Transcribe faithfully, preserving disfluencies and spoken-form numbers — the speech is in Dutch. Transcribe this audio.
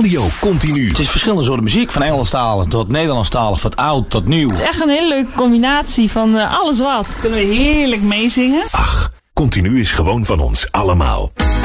Radio Continu. Het is verschillende soorten muziek, van Engelstalig tot Nederlandstalig, van oud tot nieuw. Het is echt een hele leuke combinatie van uh, alles wat. Kunnen we heerlijk meezingen. Ach, Continu is gewoon van ons allemaal.